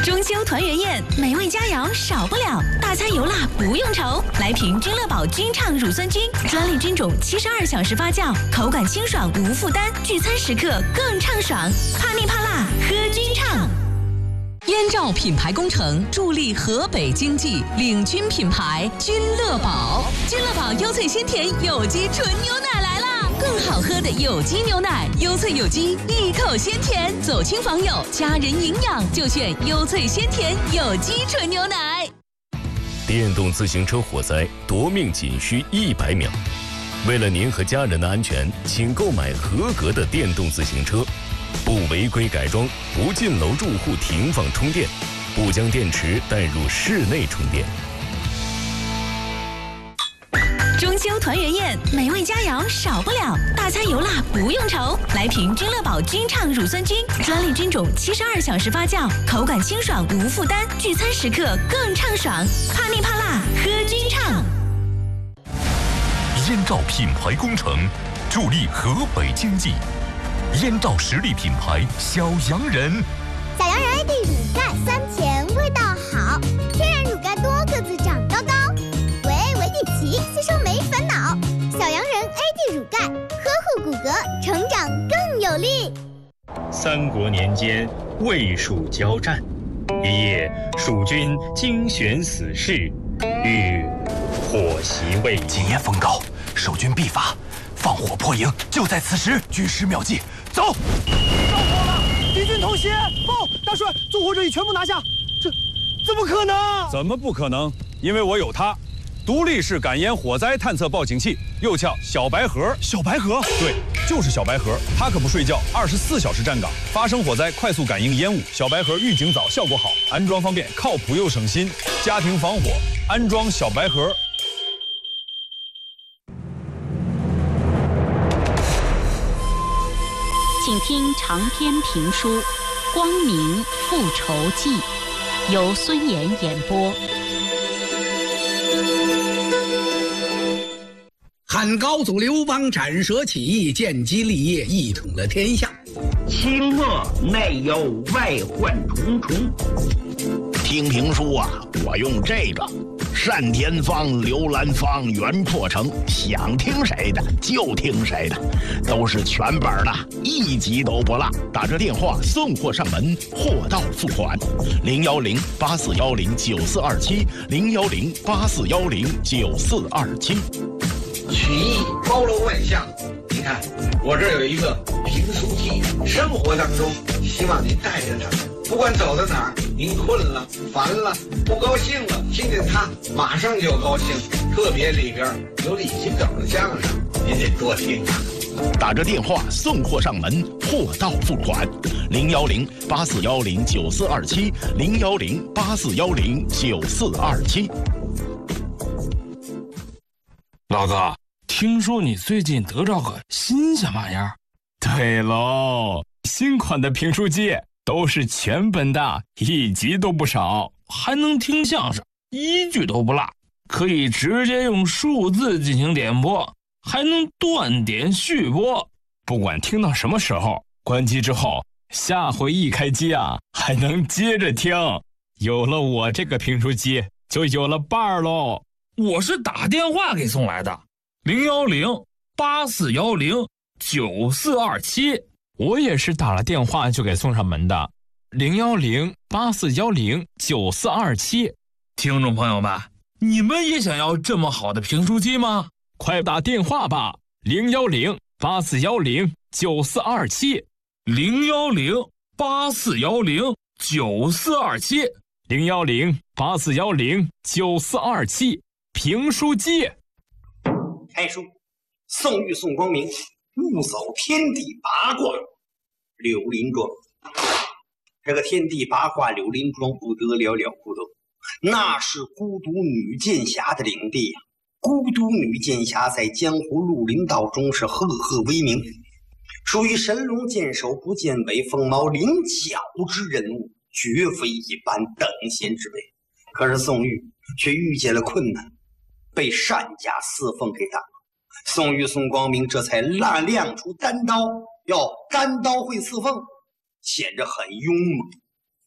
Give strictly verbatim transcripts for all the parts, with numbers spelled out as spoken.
中秋团圆宴，美味佳肴少不了，大餐油辣不用愁。来瓶君乐宝君畅乳酸菌，专利菌种，七十二小时发酵，口感清爽无负担，聚餐时刻更畅爽。怕腻怕辣，喝君畅。燕赵品牌工程助力河北经济，领军品牌君乐宝。君乐宝优萃鲜甜有机纯牛奶来啦！更好喝的有机牛奶，优萃有机，一口鲜甜，走亲访友，家人营养就选优萃鲜甜有机纯牛奶。 电动自行车火灾夺命仅需一百秒，为了您和家人的安全，请购买合格的电动自行车。不违规改装，不进楼住户停放充电，不将电池带入室内充电。 中秋团圆宴，美味佳肴少不了，大餐油辣不用愁。来瓶君乐宝君畅乳酸菌，专利菌种，七十二小时发酵，口感清爽无负担，聚餐时刻更畅爽。怕腻怕辣，喝君畅。 燕赵品牌工程助力河北经济。燕赵实力品牌小洋人， 小洋人 A D 乳钙酸甜味道好，天然乳钙多个子长高高，维 A 维 D 齐，吸收没烦恼。小洋人 A D 乳钙，呵护骨骼，成长更有力。 三国年间，魏蜀交战，一夜，蜀军精选死士，欲火袭魏营。 今夜风高，守军必发，放火破营，就在此时。举时妙计，走！ 着火了！敌军偷袭！报，大帅，纵火者已全部拿下。这怎么可能？ 怎么不可能？因为我有它，独立式感烟火灾探测报警器，又叫小白盒。 小白盒？ 对，就是小白盒。它可不睡觉，二十四小时站岗，发生火灾快速感应烟雾。小白盒预警早，效果好，安装方便，靠谱又省心。家庭防火，安装小白盒。 请听长篇评书《光明复仇记》，由孙岩演播。 汉高祖刘邦斩蛇起义，建基立业，一统了天下。 清末内忧外患重重。听评书啊，我用这个单田芳、刘兰芳、袁破城，想听谁的就听谁的，都是全本的，一集都不落。打这电话送货上门，货到付款。零幺零八四幺零九四二七，零幺零八四幺零九四二七。 曲艺包罗万象，你看我这有一个评书机，生活当中希望您带着它，不管走到哪儿，您困了、烦了、不高兴了，听见它马上就高兴。特别里边有李金斗的相声，您得多听啊。 打着电话送货上门，货到付款。零幺零八四幺零九四二七，零幺零八四幺零九四二七。 老哥，听说你最近得着个新鲜玩意儿？ 对喽，新款的评书机都是全本的，一集都不少， 还能听相声，一句都不落，可以直接用数字进行点播，还能断点续播。 不管听到什么时候，关机之后，下回一开机啊，还能接着听。有了我这个评书机，就有了伴儿喽。 我是打电话给送来的，零幺零八四幺零九四二七。 我也是打了电话就给送上门的，零幺零八四幺零九四二七。 听众朋友们，你们也想要这么好的评书机吗？ 快打电话吧，零幺零八四幺零九四二七， 零幺零八四幺零九四二七， 零幺零八四幺零九四二七。评书机。 开书，宋玉宋光明，误走天地八卦柳林庄。这个天地八卦柳林庄不得了了不得，那是孤独女剑侠的领地呀、啊。孤独女剑侠在江湖绿林道中是赫赫为名，属于神龙见首不见尾，凤毛麟角之人物，绝非一般等闲之辈。可是宋玉却遇见了困难，被单家四凤给打了。宋玉宋光明这才亮亮出单刀，要单刀会四凤，显着很勇猛。啪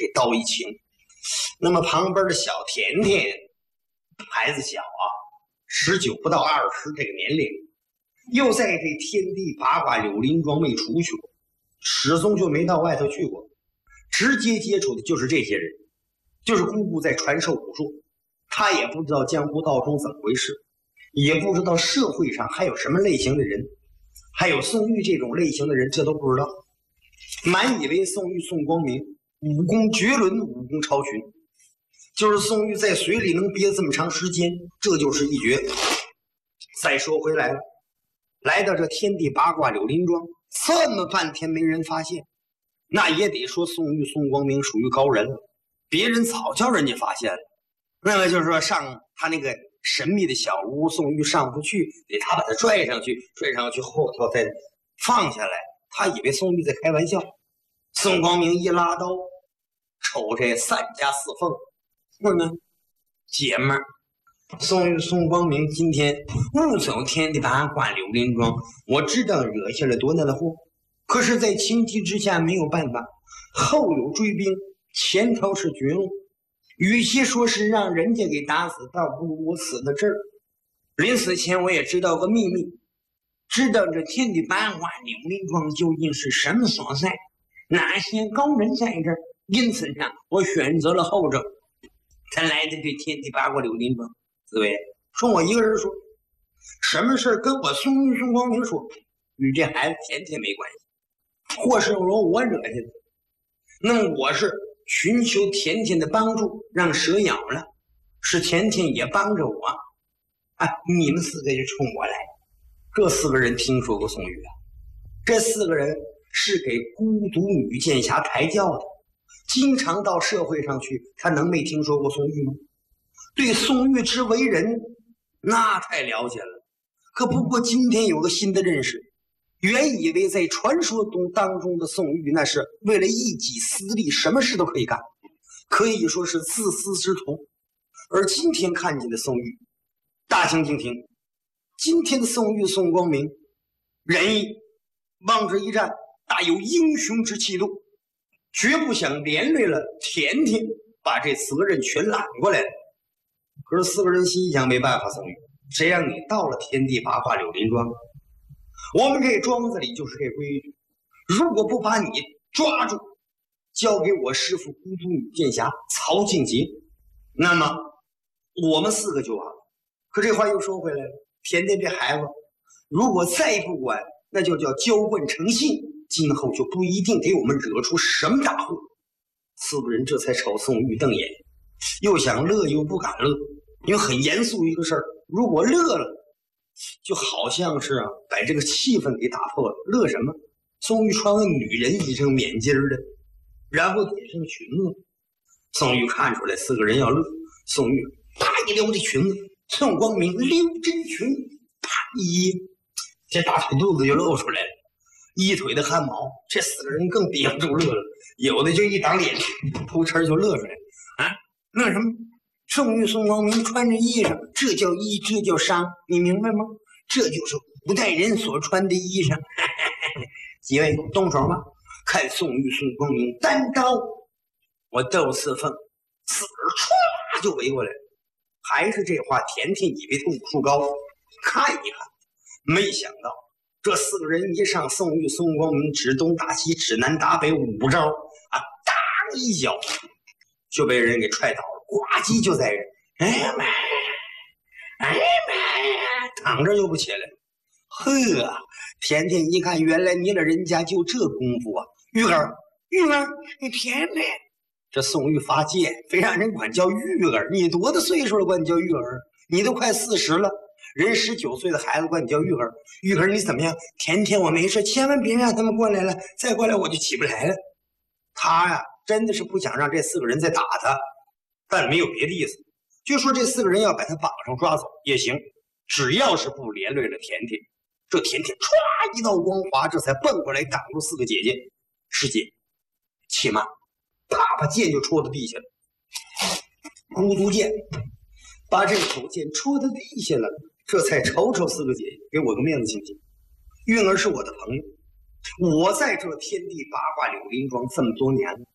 这刀一请。那么旁边的小甜甜，孩子小啊，十九不到二十这个年龄，又在这天地八卦柳林庄没出去过，始终就没到外头去过，直接接触的就是这些人，就是姑姑在传授武术，他也不知道江湖道中怎么回事，也不知道社会上还有什么类型的人，还有宋玉这种类型的人，这都不知道，满以为宋玉宋光明武功绝伦，武功超群，就是宋玉在水里能憋这么长时间，这就是一绝。再说回来了，来到这天地八卦柳林庄，这么半天没人发现，那也得说宋玉宋光明属于高人了，别人早叫人家发现了。那么就是说上他那个神秘的小屋，宋玉上不去，得他把他拽上去，拽上去后头再放下来，他以为宋玉在开玩笑。宋光明一拉刀，瞅这三家四凤，问呢，姐们儿，宋玉宋光明今天误走天地八卦柳林庄，我知道惹下了多大的祸，可是在情急之下没有办法，后有追兵，前头是绝路，与其说是让人家给打死，倒不如我死在这儿。临死前我也知道个秘密，知道这天地八卦柳林庄究竟是什么所在，哪些高人在这儿，因此上我选择了后者。才来的这天地八卦柳林庄，紫薇说我一个人说，什么事跟我宋玉宋光明说，与这孩子甜甜没关系，或是说我惹下的，那么我是寻求甜甜的帮助，让蛇咬了，是甜甜也帮着我啊！你们四个就冲我来。这四个人听说过宋玉啊，这四个人是给孤独女剑侠抬轿的，经常到社会上去，他能没听说过宋玉吗？对宋玉之为人，那太了解了。可不过今天有个新的认识，原以为在传说中当中的宋玉，那是为了一己私利，什么事都可以干，可以说是自私之徒。而今天看见的宋玉，大相径庭。今天的宋玉宋光明，仁义往这一站，大有英雄之气度，绝不想连累了甜甜，把这责任全揽过来了。可是四个人心想，没办法，宋玉，谁让你到了天地八卦柳林庄？我们这庄子里就是这规矩，如果不把你抓住，交给我师父孤独女剑侠曹静杰，那么我们四个就完了。可这话又说回来了，甜甜这孩子，如果再不管，那就叫浇灌成性，今后就不一定给我们惹出什么大祸。四个人这才瞅宋玉瞪眼，又想乐又不敢乐，因为很严肃一个事儿，如果乐了，就好像是啊把这个气氛给打破了。乐什么？宋玉穿个女人衣裳，免襟的，然后点上裙子。宋玉看出来四个人要乐，宋玉啪一撩这裙子，宋光明溜真裙，啪一，这大腿肚子就露出来了，一腿的汗毛。这四个人更憋不住乐了，有的就一挡脸，扑哧就乐出来啊！乐什么？宋玉宋光明穿着衣裳，这叫衣，这叫裳，你明白吗？这就是古代人所穿的衣裳。几位动手吧，看宋玉宋光明单刀，我斗四凤，四个人唰就围过来了。还是这话，甜甜以为他武术高，看一看，没想到这四个人一上，宋玉宋光明指东打西，指南打北，五招啊，当一脚就被人给踹倒了，呱唧就在人，哎呀妈呀，哎呀妈呀，躺着就不起来了。呵，甜甜一看，原来你老人家就这功夫啊！玉儿，玉儿，你甜甜。这宋玉发贱，非让人管叫玉儿。你多大岁数了，管你叫玉儿？你都快四十了，人十九岁的孩子管你叫玉儿。玉儿，你怎么样？甜甜，我没事，千万别让他们过来了，再过来我就起不来了。他呀，真的是不想让这四个人再打他，但没有别的意思。就说这四个人要把他绑上抓走也行，只要是不连累了甜甜。这甜甜唰一道光华，这才蹦过来挡住四个姐姐。师姐，且慢！啪，把剑就戳到地下了。孤独剑把这口剑戳到地下了，这才瞅瞅四个姐姐，给我个面子行不行？韵儿是我的朋友，我在这天地八卦柳林庄这么多年了，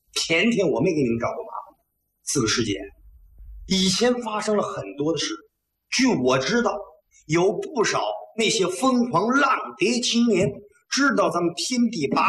天天我没给你们找过麻烦。四个师姐，以前发生了很多的事，据我知道，有不少那些疯狂浪蝶青年知道咱们天地八